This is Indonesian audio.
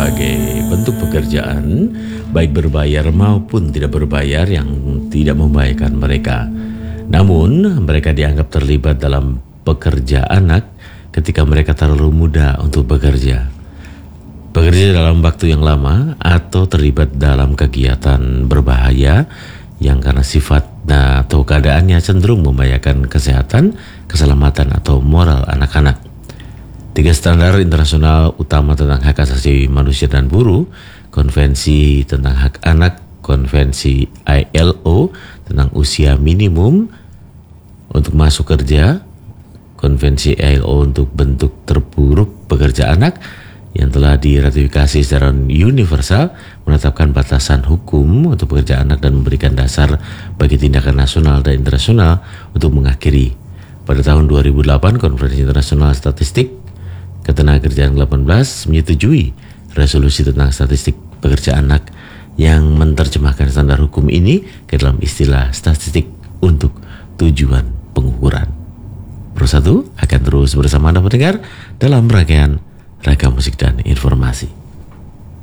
berbagai bentuk pekerjaan, baik berbayar maupun tidak berbayar yang tidak membahayakan mereka. Namun, mereka dianggap terlibat dalam pekerja anak ketika mereka terlalu muda untuk bekerja. Bekerja dalam waktu yang lama atau terlibat dalam kegiatan berbahaya yang karena sifat atau keadaannya cenderung membahayakan kesehatan, keselamatan atau moral anak-anak. 3 standar internasional utama tentang hak asasi manusia dan buruh, Konvensi tentang hak anak, Konvensi ILO tentang usia minimum untuk masuk kerja, Konvensi ILO untuk bentuk terburuk pekerja anak yang telah diratifikasi secara universal, menetapkan batasan hukum untuk pekerja anak dan memberikan dasar bagi tindakan nasional dan internasional untuk mengakhiri. Pada tahun 2008, Konferensi Internasional Statistik Ketenagakerjaan 18 menyetujui resolusi tentang statistik pekerja anak yang menerjemahkan standar hukum ini ke dalam istilah statistik untuk tujuan pengukuran. Pro1 akan terus bersama Anda pendengar dalam rangkaian Ragam Musik dan Informasi.